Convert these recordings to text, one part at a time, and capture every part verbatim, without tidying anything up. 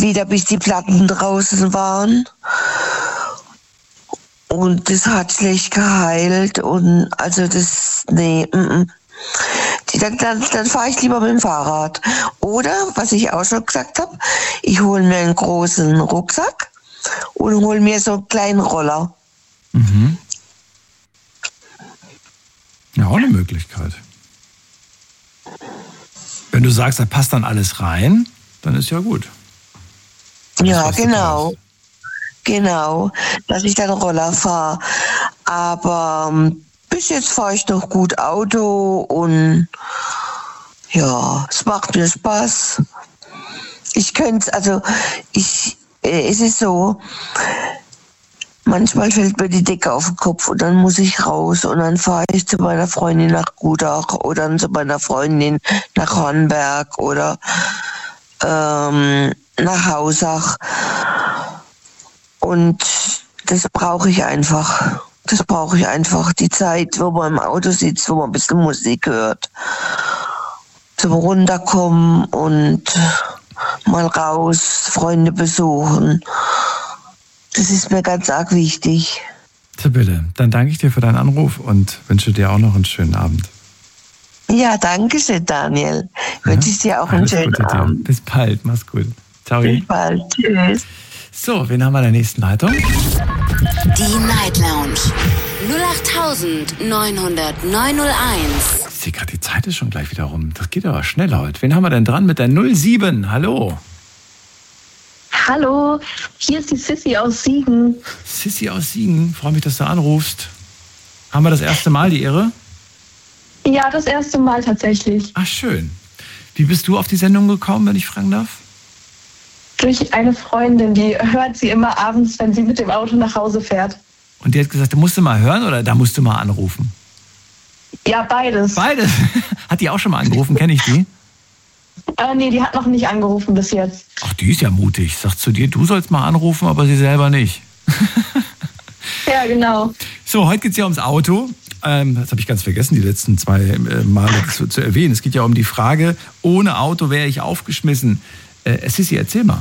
wieder bis die Platten draußen waren. Und das hat schlecht geheilt und also das, nee, mm, die, dann, dann, dann fahre ich lieber mit dem Fahrrad. Oder, was ich auch schon gesagt habe, ich hole mir einen großen Rucksack und hole mir so einen kleinen Roller. Mhm. Ja, auch eine Möglichkeit. Wenn du sagst, da passt dann alles rein, dann ist ja gut. Das ja, genau. Genau, dass ich dann Roller fahre. Aber ähm, bis jetzt fahre ich noch gut Auto und ja, es macht mir Spaß. Ich könnte, also ich, äh, es ist so, manchmal fällt mir die Decke auf den Kopf und dann muss ich raus und dann fahre ich zu meiner Freundin nach Gutach oder dann zu meiner Freundin nach Hornberg oder ähm, nach Hausach. Und das brauche ich einfach. Das brauche ich einfach. Die Zeit, wo man im Auto sitzt, wo man ein bisschen Musik hört. Zum Runterkommen und mal raus, Freunde besuchen. Das ist mir ganz arg wichtig. Sibylle, dann danke ich dir für deinen Anruf und wünsche dir auch noch einen schönen Abend. Ja, danke schön, Daniel. Ja, wünsche ich dir auch einen schönen Abend. Bis bald, mach's gut. Ciao. Bis bald, tschüss. So, wen haben wir in der nächsten Leitung? Die Night Lounge null acht neun null neun null eins. Ich sehe gerade, die Zeit ist schon gleich wieder rum. Das geht aber schnell heute. Wen haben wir denn dran mit der null sieben? Hallo. Hallo, hier ist die Sissi aus Siegen. Sissi aus Siegen, freue mich, dass du anrufst. Haben wir das erste Mal die Ehre? Ja, das erste Mal tatsächlich. Ach, schön. Wie bist du auf die Sendung gekommen, wenn ich fragen darf? Durch eine Freundin, die hört sie immer abends, wenn sie mit dem Auto nach Hause fährt. Und die hat gesagt, da musst du mal hören oder da musst du mal anrufen? Ja, beides. Beides? Hat die auch schon mal angerufen? Kenne ich die? Äh, nee, die hat noch nicht angerufen bis jetzt. Ach, die ist ja mutig. Sagt zu dir, du sollst mal anrufen, aber sie selber nicht. Ja, genau. So, heute geht es ja ums Auto. Ähm, das habe ich ganz vergessen, die letzten zwei äh, Male zu, zu erwähnen. Es geht ja um die Frage, ohne Auto wäre ich aufgeschmissen. Äh, Sissi, erzähl mal.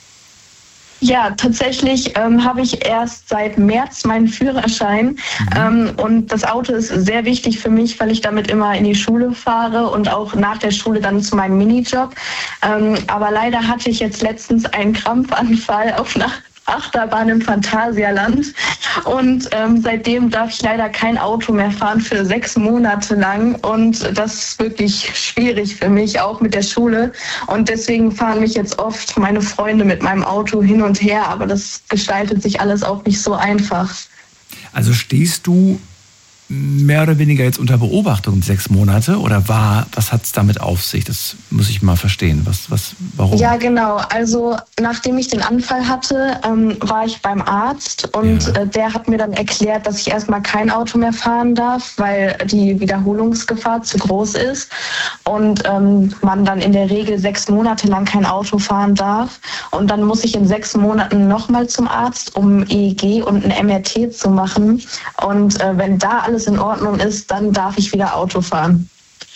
Ja, tatsächlich ähm, habe ich erst seit März meinen Führerschein. Mhm. Ähm, und das Auto ist sehr wichtig für mich, weil ich damit immer in die Schule fahre und auch nach der Schule dann zu meinem Minijob. Ähm, aber leider hatte ich jetzt letztens einen Krampfanfall auf einer Achterbahn im Phantasialand. Und ähm, seitdem darf ich leider kein Auto mehr fahren für sechs Monate lang. Und das ist wirklich schwierig für mich, auch mit der Schule. Und deswegen fahren mich jetzt oft meine Freunde mit meinem Auto hin und her. Aber das gestaltet sich alles auch nicht so einfach. Also stehst du mehr oder weniger jetzt unter Beobachtung sechs Monate oder war, was hat es damit auf sich? Das muss ich mal verstehen. Was, was, warum? Ja, genau. Also nachdem ich den Anfall hatte, ähm, war ich beim Arzt und ja. äh, der hat mir dann erklärt, dass ich erstmal kein Auto mehr fahren darf, weil die Wiederholungsgefahr zu groß ist und ähm, man dann in der Regel sechs Monate lang kein Auto fahren darf. Und dann muss ich in sechs Monaten nochmal zum Arzt, um E E G und ein M R T zu machen. Und äh, wenn da alles in Ordnung ist, dann darf ich wieder Auto fahren.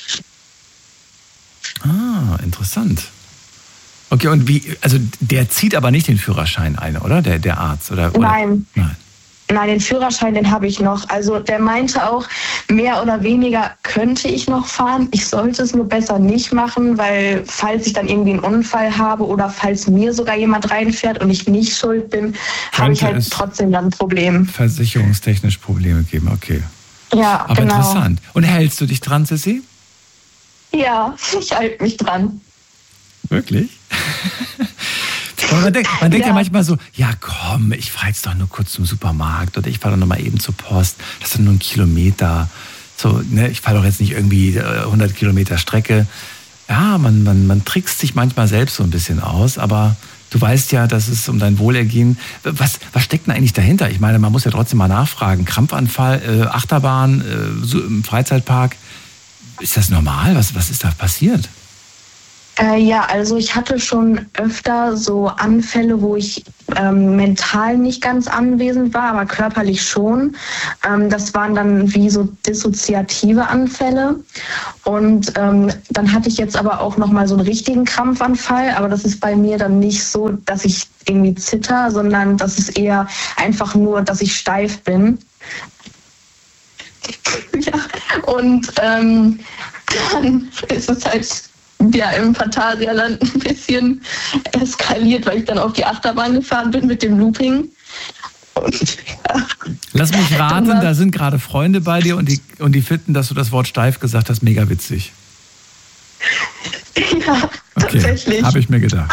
Ah, interessant. Okay, und wie, also der zieht aber nicht den Führerschein ein, oder? Der, der Arzt, oder? oder? Nein. Nein. Nein, den Führerschein, den habe ich noch. Also der meinte auch, mehr oder weniger könnte ich noch fahren. Ich sollte es nur besser nicht machen, weil falls ich dann irgendwie einen Unfall habe oder falls mir sogar jemand reinfährt und ich nicht schuld bin, habe ich halt trotzdem dann ein Problem. Versicherungstechnisch Probleme geben, okay. Ja, aber genau. Interessant. Und hältst du dich dran, Sissi? Ja, ich halte mich dran. Wirklich? Man denkt, man denkt ja. ja manchmal so, ja komm, ich fahre jetzt doch nur kurz zum Supermarkt oder ich fahre doch noch mal eben zur Post. Das ist nur ein Kilometer. So, ne, ich fahre doch jetzt nicht irgendwie hundert Kilometer Strecke. Ja, man, man, man trickst sich manchmal selbst so ein bisschen aus, aber du weißt ja, dass es um dein Wohlergehen. Was, was steckt denn eigentlich dahinter? Ich meine, man muss ja trotzdem mal nachfragen. Krampfanfall, äh, Achterbahn, äh, so im Freizeitpark. Ist das normal? Was, was ist da passiert? Äh, ja, also ich hatte schon öfter so Anfälle, wo ich ähm, mental nicht ganz anwesend war, aber körperlich schon. Ähm, das waren dann wie so dissoziative Anfälle. Und ähm, dann hatte ich jetzt aber auch nochmal so einen richtigen Krampfanfall. Aber das ist bei mir dann nicht so, dass ich irgendwie zitter, sondern das ist eher einfach nur, dass ich steif bin. Ja, und ähm, dann ist es halt ja im Phantasialand ein bisschen eskaliert, weil ich dann auf die Achterbahn gefahren bin mit dem Looping. Und, ja. Lass mich raten, da sind gerade Freunde bei dir und die, und die finden, dass du das Wort steif gesagt hast, mega witzig. Ja, okay, tatsächlich. Habe ich mir gedacht.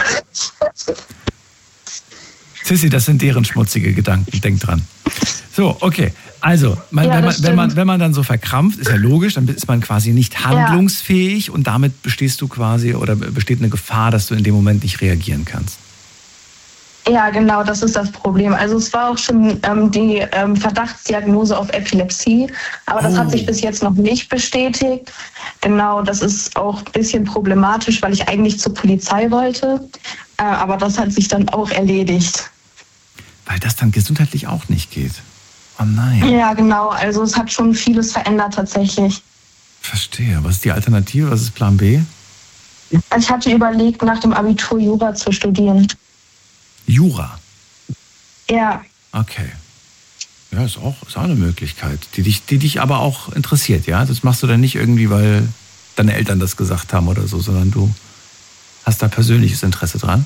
Sissi, das sind deren schmutzige Gedanken, denk dran. So, okay. Also, man, ja, wenn, man, wenn, man, wenn man dann so verkrampft, ist ja logisch, dann ist man quasi nicht handlungsfähig ja. und damit bestehst du quasi oder besteht eine Gefahr, dass du in dem Moment nicht reagieren kannst. Ja, genau, das ist das Problem. Also es war auch schon ähm, die ähm, Verdachtsdiagnose auf Epilepsie, aber das oh. hat sich bis jetzt noch nicht bestätigt. Genau, das ist auch ein bisschen problematisch, weil ich eigentlich zur Polizei wollte, äh, aber das hat sich dann auch erledigt. Weil das dann gesundheitlich auch nicht geht. Oh nein. Ja, genau. Also es hat schon vieles verändert tatsächlich. Verstehe. Was ist die Alternative? Was ist Plan B? Also ich hatte überlegt, nach dem Abitur Jura zu studieren. Jura? Ja. Okay. Ja, ist auch, ist auch eine Möglichkeit, die dich, die dich aber auch interessiert, ja? Das machst du dann nicht irgendwie, weil deine Eltern das gesagt haben oder so, sondern du hast da persönliches Interesse dran?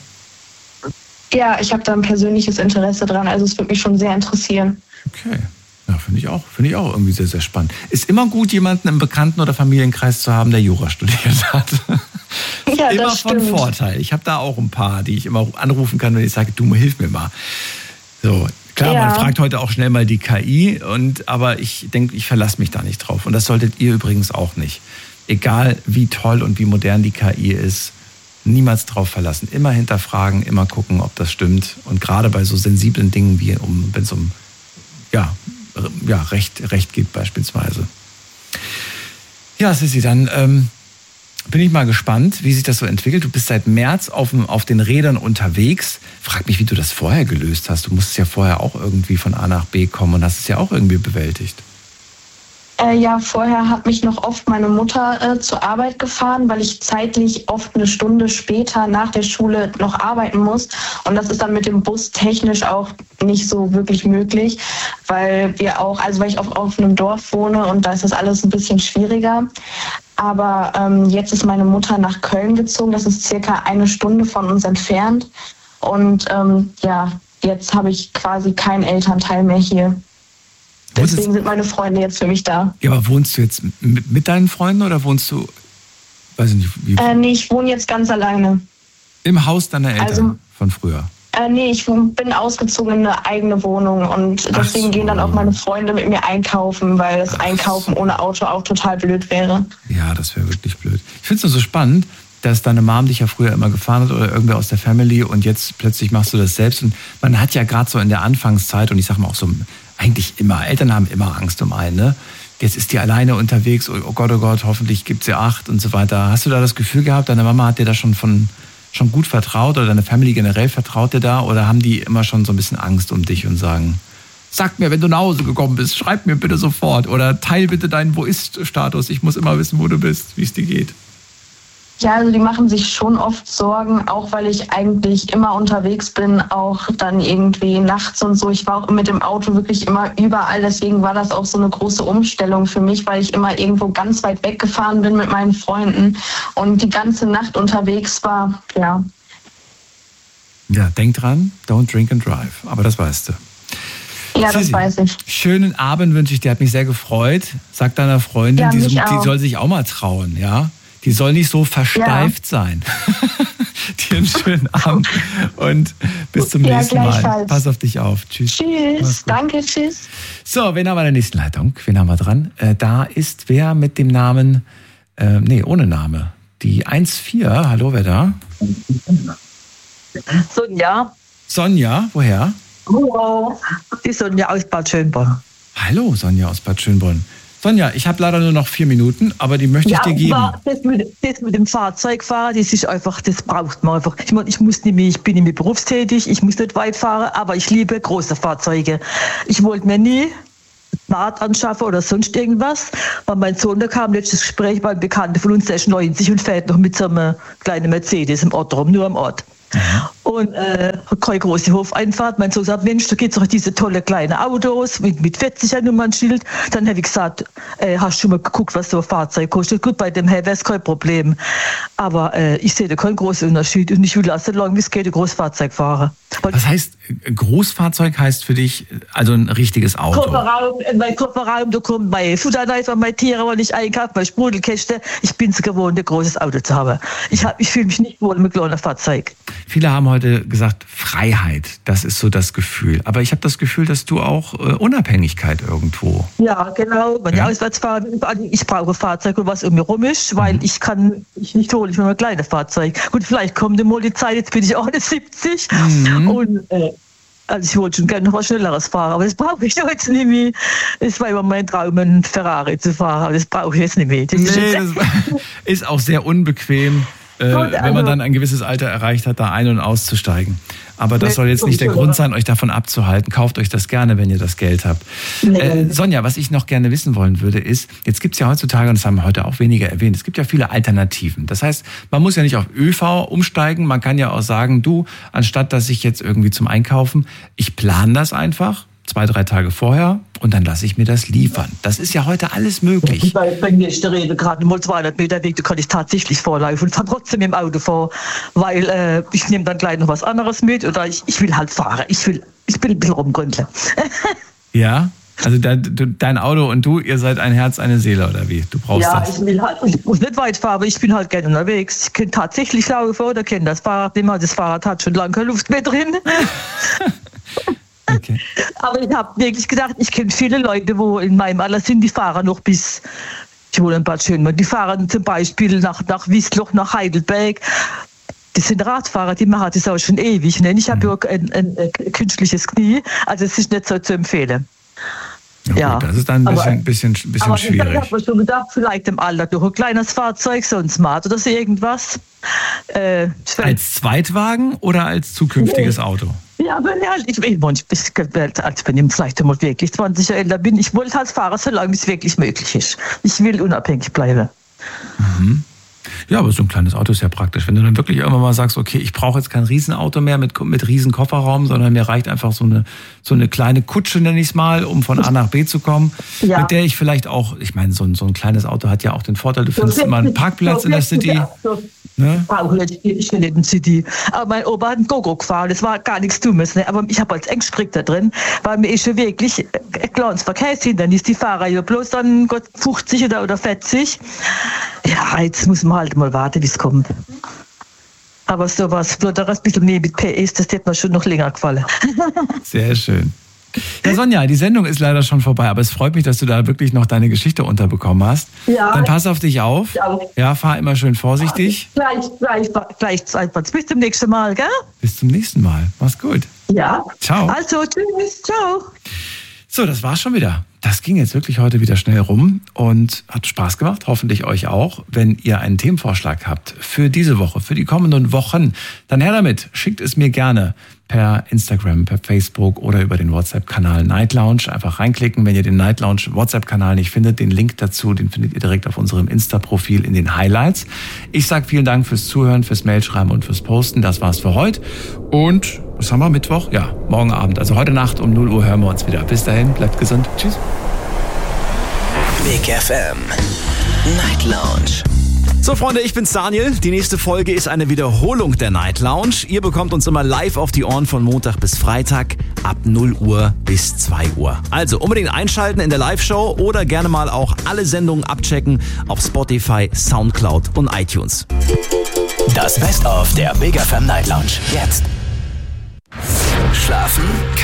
Ja, ich habe da ein persönliches Interesse dran. Also es würde mich schon sehr interessieren. Okay. Ja, finde ich auch. Finde ich auch irgendwie sehr, sehr spannend. Ist immer gut, jemanden im Bekannten- oder Familienkreis zu haben, der Jura studiert hat. Ja, immer das von stimmt. Vorteil. Ich habe da auch ein paar, die ich immer anrufen kann, wenn ich sage, du, hilf mir mal. So, klar, ja. man fragt heute auch schnell mal die K I, und, aber ich denke, ich verlasse mich da nicht drauf. Und das solltet ihr übrigens auch nicht. Egal wie toll und wie modern die K I ist, niemals drauf verlassen. Immer hinterfragen, immer gucken, ob das stimmt. Und gerade bei so sensiblen Dingen, wie um, wenn es um ja, ja, Recht, Recht geht beispielsweise. Ja, Sissi, dann ähm, bin ich mal gespannt, wie sich das so entwickelt. Du bist seit März auf, auf den Rädern unterwegs. Frag mich, wie du das vorher gelöst hast. Du musstest ja vorher auch irgendwie von A nach B kommen und hast es ja auch irgendwie bewältigt. Äh, ja, vorher hat mich noch oft meine Mutter äh, zur Arbeit gefahren, weil ich zeitlich oft eine Stunde später nach der Schule noch arbeiten muss. Und das ist dann mit dem Bus technisch auch nicht so wirklich möglich, weil wir auch, also weil ich auf, auf einem Dorf wohne und da ist das alles ein bisschen schwieriger. Aber ähm, jetzt ist meine Mutter nach Köln gezogen. Das ist circa eine Stunde von uns entfernt. Und ähm, ja, jetzt habe ich quasi keinen Elternteil mehr hier. Deswegen sind meine Freunde jetzt für mich da. Ja, aber wohnst du jetzt mit, mit deinen Freunden oder wohnst du, weiß ich nicht, wie? Äh, nee, ich wohne jetzt ganz alleine. Im Haus deiner Eltern also, von früher? Äh, nee, ich bin ausgezogen in eine eigene Wohnung und deswegen so. Gehen dann auch meine Freunde mit mir einkaufen, weil das Ach Einkaufen so. Ohne Auto auch total blöd wäre. Ja, das wäre wirklich blöd. Ich finde es nur so spannend, dass deine Mom dich ja früher immer gefahren hat oder irgendwer aus der Family und jetzt plötzlich machst du das selbst. Und man hat ja gerade so in der Anfangszeit, und ich sag mal auch so, eigentlich immer, Eltern haben immer Angst um einen, ne? Jetzt ist die alleine unterwegs, oh Gott, oh Gott, hoffentlich gibt sie acht und so weiter. Hast du da das Gefühl gehabt, deine Mama hat dir da schon von schon gut vertraut oder deine Family generell vertraut dir da, oder haben die immer schon so ein bisschen Angst um dich und sagen, sag mir, wenn du nach Hause gekommen bist, schreib mir bitte sofort oder teil bitte deinen Wo-ist-Status, ich muss immer wissen, wo du bist, wie es dir geht? Ja, also die machen sich schon oft Sorgen, auch weil ich eigentlich immer unterwegs bin, auch dann irgendwie nachts und so. Ich war auch mit dem Auto wirklich immer überall, deswegen war das auch so eine große Umstellung für mich, weil ich immer irgendwo ganz weit weggefahren bin mit meinen Freunden und die ganze Nacht unterwegs war, ja. Ja, denk dran, don't drink and drive, aber das weißt du. Ja, das weiß ich. Schönen Abend wünsche ich dir, hat mich sehr gefreut. Sag deiner Freundin, ja, die, die auch. soll sich auch mal trauen, ja? Die soll nicht so versteift ja. sein. Dir einen schönen Abend und bis zum ja, nächsten Mal. Pass auf dich auf. Tschüss. Tschüss. Danke, tschüss. So, wen haben wir in der nächsten Leitung? Wen haben wir dran? Äh, da ist wer mit dem Namen, äh, nee, ohne Name. Die eins vier. Hallo, wer da? Sonja. Sonja, woher? Hallo. Die Sonja aus Bad Schönborn. Hallo, Sonja aus Bad Schönborn. Sonja, ich habe leider nur noch vier Minuten, aber die möchte ich ja, dir geben. Aber das, mit, das mit dem Fahrzeugfahren, das ist einfach, das braucht man einfach. Ich meine, ich muss nicht mehr, ich bin nicht mehr berufstätig, ich muss nicht weit fahren, aber ich liebe große Fahrzeuge. Ich wollte mir nie Smart anschaffen oder sonst irgendwas, weil mein Sohn, da kam letztes Gespräch bei einem Bekannten von uns, der ist neunzig und fährt noch mit so einem kleinen Mercedes im Ort rum, nur am Ort. Mhm. Und äh, keine große Hofeinfahrt. Mein Sohn sagt, Mensch, da gibt es doch diese tolle kleine Autos mit, mit vierziger Nummernschild. Dann habe ich gesagt, äh, hast du schon mal geguckt, was so ein Fahrzeug kostet? Gut, bei dem Herr wäre es kein Problem. Aber äh, ich sehe da keinen großen Unterschied und ich will erst so lange wie es geht ein Großfahrzeug fahren. Weil Was heißt, Großfahrzeug heißt für dich also ein richtiges Auto? Kofferraum, in mein Kofferraum, da kommt mein Futterneifer, meine Tiere, wenn ich einkaufe, meine Sprudelkäste. Ich bin es gewohnt, ein großes Auto zu haben. Ich, hab, ich fühle mich nicht wohl mit einem kleinen Fahrzeug. Viele haben heute gesagt, Freiheit, das ist so das Gefühl. Aber ich habe das Gefühl, dass du auch äh, Unabhängigkeit irgendwo. Ja, genau. Wenn Ja. ich auswärts fahre, ich brauche Fahrzeug, was um mich rum ist, weil ich kann ich nicht hole ich mir ein kleines Fahrzeug. Gut, vielleicht kommt mal die Zeit, jetzt bin ich auch siebzig Mhm. und äh, also ich wollte schon gerne noch was Schnelleres fahren, aber das brauche ich jetzt nicht mehr. Es war immer mein Traum, einen Ferrari zu fahren, aber das brauche ich jetzt nicht mehr. Das ist Nee, jetzt- das ist auch sehr unbequem, äh, Gut, wenn man also- dann ein gewisses Alter erreicht hat, da ein- und auszusteigen. Aber das Nee, soll jetzt nicht der sowieso, Grund oder? sein, euch davon abzuhalten. Kauft euch das gerne, wenn ihr das Geld habt. Nee. Äh, Sonja, was ich noch gerne wissen wollen würde, ist, jetzt gibt's ja heutzutage, und das haben wir heute auch weniger erwähnt, es gibt ja viele Alternativen. Das heißt, man muss ja nicht auf ÖV umsteigen, man kann ja auch sagen, du, anstatt dass ich jetzt irgendwie zum Einkaufen, ich plane das einfach, zwei, drei Tage vorher, und dann lasse ich mir das liefern. Das ist ja heute alles möglich. Bei, bei mir ist der Rede gerade mal zweihundert Meter Weg, da kann ich tatsächlich vorlaufen und fahre trotzdem im Auto vor, weil äh, ich nehme dann gleich noch was anderes mit oder ich, ich will halt fahren. Ich will, ich will ein bisschen rumgründeln. Ja? Also de, de, dein Auto und du, ihr seid ein Herz, eine Seele, oder wie? Du brauchst Ja, das. ich will halt, ich muss nicht weit fahren, aber ich bin halt gerne unterwegs. Ich kann tatsächlich laufen oder kenne das Fahrrad nicht mehr. Das Fahrrad hat schon lange keine Luft mehr drin. Okay. Aber ich habe wirklich gedacht, ich kenne viele Leute, wo in meinem Alter sind, die fahren noch bis, ich wohne in Bad Schönmann, die fahren zum Beispiel nach, nach Wiesloch, nach Heidelberg. Das sind Radfahrer, die machen das auch schon ewig. Ne? Ich habe ja ein, ein, ein künstliches Knie, also es ist nicht so zu empfehlen. Ja, Ja. gut, das ist dann ein Aber- bisschen, bisschen, bisschen Aber ich schwierig. habe mir schon gedacht, vielleicht im Alter durch ein kleines Fahrzeug, so ein Smart oder so irgendwas. Äh, das wär- Als Zweitwagen oder als zukünftiges Auto? Ja, aber ja, ich, ich, ich, ich, als wenn ich vielleicht mal wirklich zwanzig Jahre älter bin, ich wollte halt fahren, solange es wirklich möglich ist. Ich will unabhängig bleiben. Ja, aber so ein kleines Auto ist ja praktisch. Wenn du dann wirklich irgendwann mal sagst, okay, ich brauche jetzt kein Riesenauto mehr mit, mit riesen Kofferraum, sondern mir reicht einfach so eine, so eine kleine Kutsche, nenne ich es mal, um von A nach B zu kommen, Ja. mit der ich vielleicht auch, ich meine, so ein, so ein kleines Auto hat ja auch den Vorteil, du findest immer einen Parkplatz in der City. Ne? Brauche nicht, ich will nicht in City. Aber mein Opa hat einen Gogo gefahren, das war gar nichts Dummes. Ne? Aber ich habe als Engstrick da drin, weil mir ist schon wirklich ein kleines Verkehrshindernis. Die fahren ja bloß dann Gott fünfzig oder, oder vierzig. Ja, jetzt muss man halt mal warten, wie es kommt. Aber sowas, bloß ein bisschen mehr mit P S, das hätte mir schon noch länger gefallen. Sehr schön. Ja, Sonja, die Sendung ist leider schon vorbei, aber es freut mich, dass du da wirklich noch deine Geschichte unterbekommen hast. Ja. Dann pass auf dich auf. Ja. Ja, fahr immer schön vorsichtig. Gleich, gleich, gleich, einfach. Bis zum nächsten Mal, gell? Bis zum nächsten Mal. Mach's gut. Ja. Ciao. Also, tschüss, ciao. So, das war's schon wieder. Das ging jetzt wirklich heute wieder schnell rum und hat Spaß gemacht, hoffentlich euch auch. Wenn ihr einen Themenvorschlag habt für diese Woche, für die kommenden Wochen, dann her damit. Schickt es mir gerne per Instagram, per Facebook oder über den WhatsApp-Kanal Night Lounge. Einfach reinklicken, wenn ihr den Night Lounge WhatsApp-Kanal nicht findet. Den Link dazu, den findet ihr direkt auf unserem Insta-Profil in den Highlights. Ich sage vielen Dank fürs Zuhören, fürs Mailschreiben und fürs Posten. Das war's für heute. Und was haben wir, Mittwoch? Ja, morgen Abend. Also heute Nacht um null Uhr hören wir uns wieder. Bis dahin, bleibt gesund. Tschüss. Big F M Night Lounge. So Freunde, ich bin's Daniel. Die nächste Folge ist eine Wiederholung der Night Lounge. Ihr bekommt uns immer live auf die Ohren von Montag bis Freitag ab null Uhr bis zwei Uhr. Also unbedingt einschalten in der Live-Show oder gerne mal auch alle Sendungen abchecken auf Spotify, Soundcloud und iTunes. Das Best of der Big F M Night Lounge. Jetzt. Schlafen